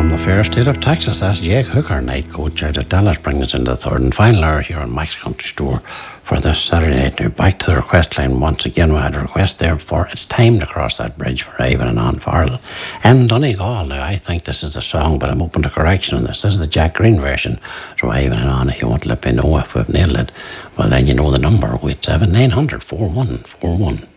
from the fair state of Texas. That's Jake Hooker, night coach out of Dallas, bringing us into the third and final hour here on Mike's Country Store for this Saturday night. Now, back to the request line once again. We had a request there for It's Time to Cross That Bridge for Ivan and Ann Farrell and Donegal. Now, I think this is the song, but I'm open to correction on this. This is the Jack Green version. So, Ivan and Ann, if you want to let me know if we've nailed it, well, then you know the number. 087 900 4141.